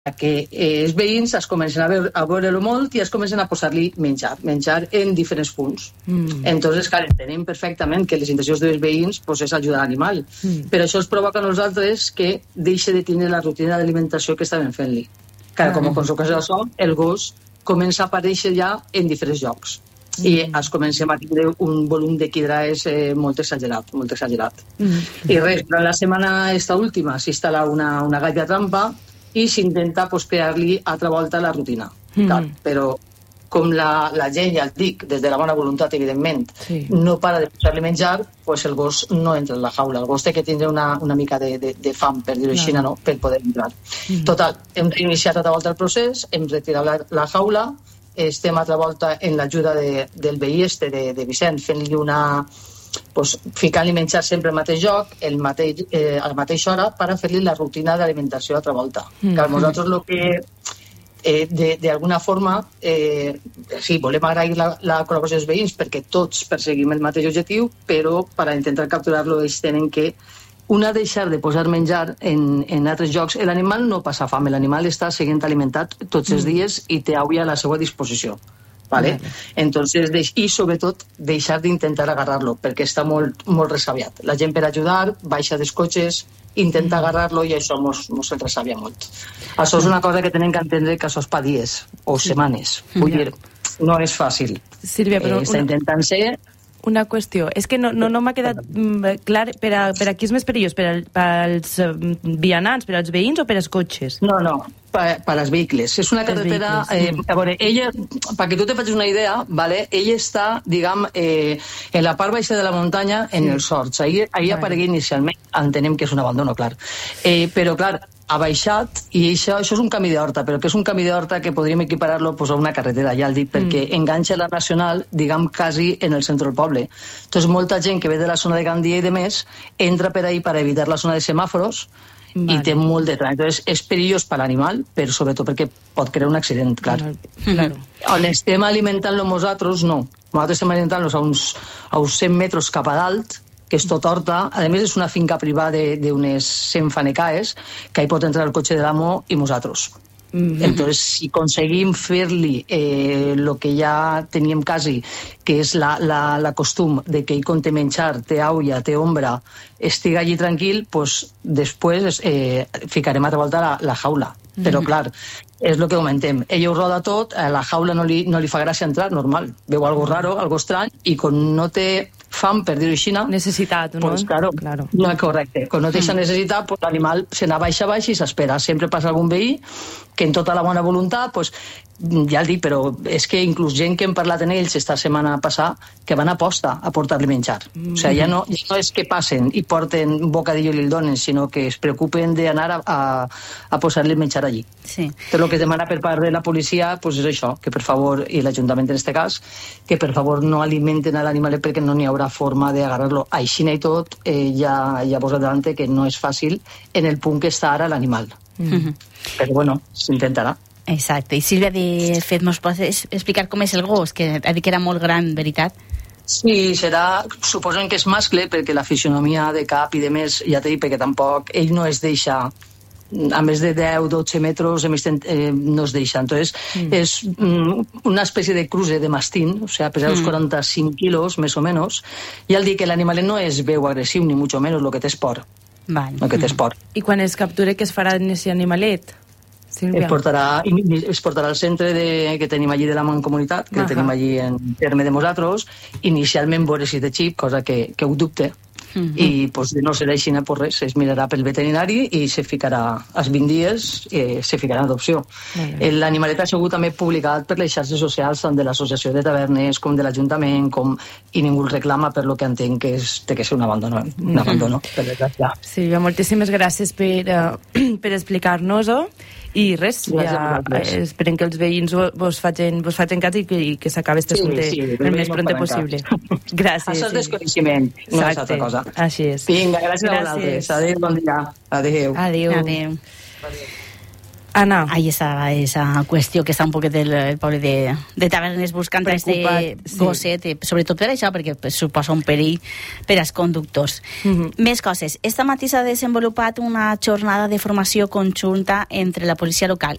que els veïns es comencen a veure-lo molt i es comencen a posar-li menjar en diferents punts. Entonces, clar, entenem perfectament que les intencions dels veïns pues, és ajudar l'animal, però això es provoca a nosaltres que deixi de tenir la rutina d'alimentació que estàvem fent-li. Clar, com a conseqüència d'això, el gos comença a aparèixer ja en diferents llocs i es comencem a tindre un volum de quidraes molt exagerat. I res, durant la setmana esta última s'instal·la una gaita trampa i s'intenta pues, crear-li altra volta la rutina. Clar, però com la gent, ja el dic, des de la bona voluntat, evidentment, no para de posar-li menjar, pues el gos no entra en la jaula. El gos té que tindre una mica de fam, per dir-ho així, no? Per poder entrar. Total, hem reiniciat altra volta el procés, hem retirat la jaula, estem altra volta en l'ajuda del veí de Vicent, fent-li pues, ficant-li menjar sempre al mateix lloc, a la mateixa hora, per fer-li la rutina d'alimentació altra volta. Que nosaltres el que d'alguna forma sí, volem agrair la col·laboració dels veïns perquè tots perseguim el mateix objectiu, però per a intentar capturar-lo ells tenen que deixar de posar menjar en altres llocs. L'animal no passa fam, l'animal està seguint alimentat tots els dies i té aigua a la seva disposició. ¿Vale? Entonces, y sobretot deixar d'intentar agarrar-lo perquè està molt resabiat. La gent per ajudar baixa dels cotxes, intenta agarrar-lo i això mos resabia molt. Això és una cosa que tenen que entendre, que això és pa dies o setmanes. Vull dir, no és fàcil. Sílvia, però està intentant ser... Una qüestió, és que no m'ha quedat clar per a qui és més perillós, per als vianants, per als veïns o per als cotxes? No, per als vehicles. És una carretera... A veure, ella, perquè tu te facis una idea, ¿vale? Ella està, diguem, en la part baixa de la muntanya, en els horts. Ahir aparegué inicialment, entenem que és un abandono, clar. Però, clar, ha baixat, i això és un camí d'horta, però que és un camí d'horta que podríem equiparar-lo pues, a una carretera, ja el dic, perquè enganxa la nacional, diguem, quasi en el centre del poble. Entonces, molta gent que ve de la zona de Gandia i de més, entra per ahí per evitar la zona de semàforos i té molt de trànsit. Entonces, és perillós per l'animal, però sobretot perquè pot crear un accident, clar. On estem alimentant-lo nosaltres, no. Nosaltres estem alimentant-los a uns 100 metres cap a dalt, que és tot horta. A més, és una finca privada d'unes 100 fanecaes, que hi pot entrar el cotxe de l'amo i nosaltres. Entonces, si aconseguim fer-li el que ja teníem quasi, que és la costum de que ell conté menjar, té aigua, té ombra, estigui allí tranquil, pues, després ficarem a altra volta la jaula. Però, clar, és el que comentem. Ella ho roda tot, a la jaula no li fa gràcia entrar, normal. Veu algo raro, algo estrany, i quan no té fam, per dir-ho així, necessitat, no? Pues, claro. No és correcte. Quan no té aquesta necessitat, pues, l'animal se n'ha baix i s'espera. Sempre passa algun veí que en tota la bona voluntat, pues, ja el dic, però és que inclús gent que hem parlat en ells esta setmana passada, que van a posta a portar-li menjar. O sigui, ja no és que passen i porten un bocadillo i li el donen, sinó que es preocupen d'anar a posar-li menjar allí. Sí. Però el que es demana per part de la policia pues, és això, que per favor, i l'Ajuntament en aquest cas, que per favor no alimenten a l'animal perquè no n'hi haurà forma d'agarrar-lo. Així i tot, ja vos adelante que no és fàcil en el punt que està ara l'animal. Però bueno, s'intentarà. Exacte. I Sílvia, de fet, mos pots explicar com és el gos, que ha dit que era molt gran, veritat? Sí, suposen que és mascle, perquè la fisionomia de cap i de més, ja t'he dit, perquè tampoc ell no es deixa, a més de 10-12 metres no es deixa. Entonces, és una espècie de cruce de mastín, o sea, pesa uns 45 quilos, més o menys, i al dir que l'animal no és veu agressiu, ni mucho menos, lo que té esport. Vale. I quan es captura, què es farà en aquest animalet? Es portarà al centre que tenim allí de la Mancomunitat, que tenim allí en terme de nosaltres, inicialment veure si té xip, cosa que ho dubte, i pues, no serà així, pues res, es mirarà pel veterinari i se ficarà als 20 dies se ficarà en adopció. L'animalet ha sigut també publicat per les xarxes socials tant de l'Associació de Tavernes com de l'Ajuntament, i ningú el reclama, per lo que entenc que té que ser un abandono, per desgràcia. Sílvia, moltíssimes gràcies per explicar-nos-ho. I res, ja esperem que els veïns vos facin cas i que s'acabi aquest assumpte el més pront possible. Gràcies. Això és desconeixement, no és altra cosa. Així és. Vinga, gràcies a vosaltres. Adéu, bon dia. Adéu. Adéu. Anna. Ahí estava esa qüestió que està un poquet el poble de Tavernes buscant este gosset, sobretot per això, perquè suposa un perill per als conductors. Més coses. Esta matí s'ha desenvolupat una jornada de formació conjunta entre la policia local